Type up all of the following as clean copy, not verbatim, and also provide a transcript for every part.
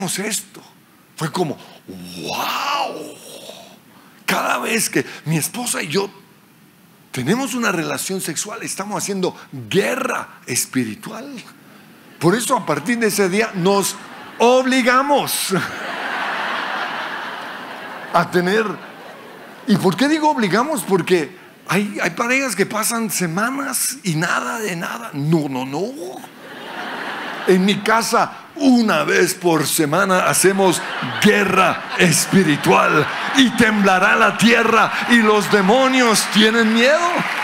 esto, fue como wow. Cada vez que mi esposa y yo tenemos una relación sexual, estamos haciendo guerra espiritual. Por eso a partir de ese día nos obligamos a tener. ¿Y por qué digo obligamos? Porque hay parejas que pasan semanas y nada de nada. No. En mi casa, una vez por semana hacemos guerra espiritual y temblará la tierra y los demonios tienen miedo.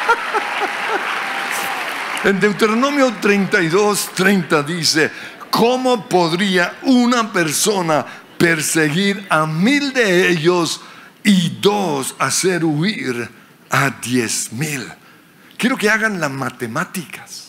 En Deuteronomio 32:30 dice: ¿cómo podría una persona perseguir a 1000 de ellos y 2 hacer huir a 10,000? Quiero que hagan las matemáticas.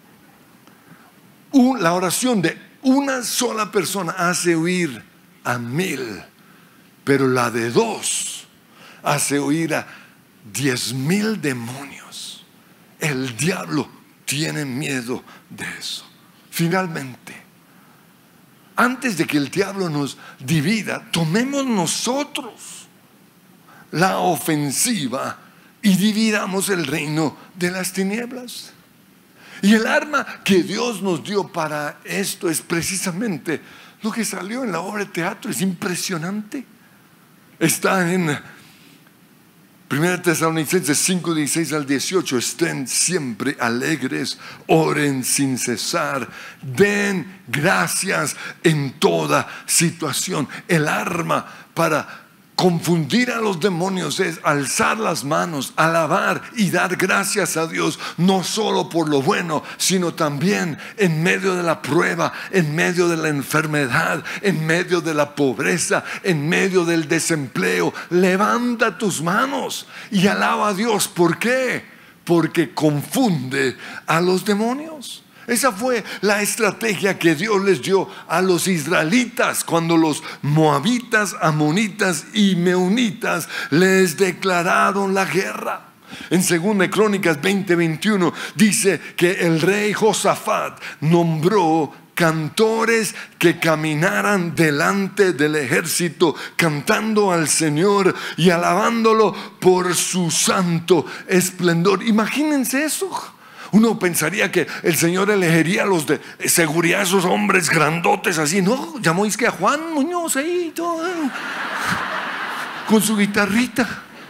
La oración de una sola persona hace huir a 1000, pero la de 2 hace huir a 10,000 demonios. El diablo tiene miedo de eso. Finalmente, antes de que el diablo nos divida, tomemos nosotros la ofensiva y dividamos el reino de las tinieblas. Y el arma que Dios nos dio para esto es precisamente lo que salió en la obra de teatro. Es impresionante. Está en 1 Tesalonicenses 5:16 al 18. Estén siempre alegres, oren sin cesar, den gracias en toda situación. El arma para confundir a los demonios es alzar las manos, alabar y dar gracias a Dios, no solo por lo bueno, sino también en medio de la prueba, en medio de la enfermedad, en medio de la pobreza, en medio del desempleo. Levanta tus manos y alaba a Dios. ¿Por qué? Porque confunde a los demonios. Esa fue la estrategia que Dios les dio a los israelitas cuando los moabitas, amonitas y meunitas les declararon la guerra. En 2 Crónicas 20:21 dice que el rey Josafat nombró cantores que caminaran delante del ejército, cantando al Señor y alabándolo por su santo esplendor. Imagínense eso. Uno pensaría que el Señor elegiría a los de seguridad, esos hombres grandotes así. No, llamó es que a Juan Muñoz ahí todo, con su guitarrita.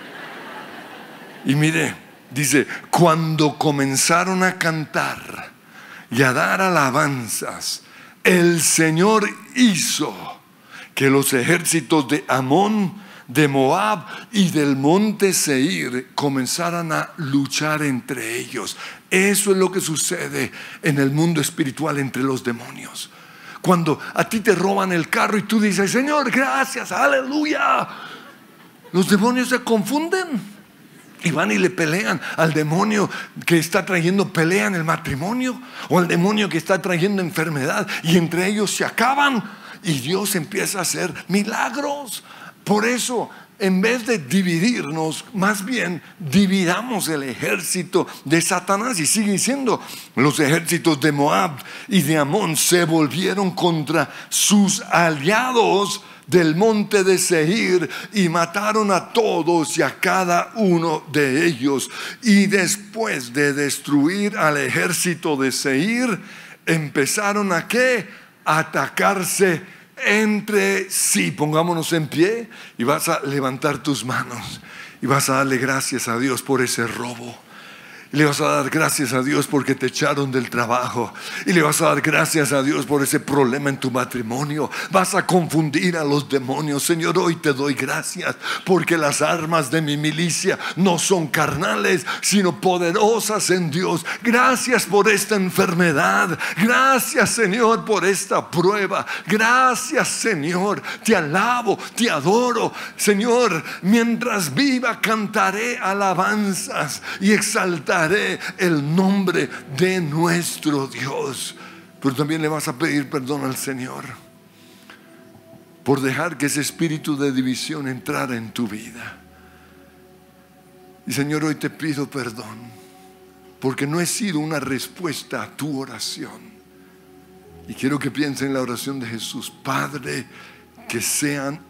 Y mire, dice: cuando comenzaron a cantar y a dar alabanzas, el Señor hizo que los ejércitos de Amón, de Moab y del monte Seir comenzaran a luchar entre ellos. Eso es lo que sucede en el mundo espiritual entre los demonios. Cuando a ti te roban el carro y tú dices: Señor, gracias, aleluya, los demonios se confunden y van y le pelean al demonio que está trayendo pelea en el matrimonio, o al demonio que está trayendo enfermedad, y entre ellos se acaban y Dios empieza a hacer milagros. Por eso, en vez de dividirnos, más bien dividamos el ejército de Satanás. Y sigue diciendo: los ejércitos de Moab y de Amón se volvieron contra sus aliados del monte de Seir y mataron a todos y a cada uno de ellos. Y después de destruir al ejército de Seir, empezaron a ¿qué? A atacarse entre sí. Pongámonos en pie y vas a levantar tus manos y vas a darle gracias a Dios por ese robo. Y le vas a dar gracias a Dios porque te echaron del trabajo. Y le vas a dar gracias a Dios por ese problema en tu matrimonio. Vas a confundir a los demonios. Señor, hoy te doy gracias porque las armas de mi milicia no son carnales, sino poderosas en Dios. Gracias por esta enfermedad. Gracias, Señor, por esta prueba. Gracias, Señor. Te alabo, te adoro. Señor, mientras viva cantaré alabanzas y exaltaré el nombre de nuestro Dios. Pero también le vas a pedir perdón al Señor por dejar que ese espíritu de división entrara en tu vida. Y Señor, hoy te pido perdón porque no he sido una respuesta a tu oración. Y quiero que piensen en la oración de Jesús. Padre, que sean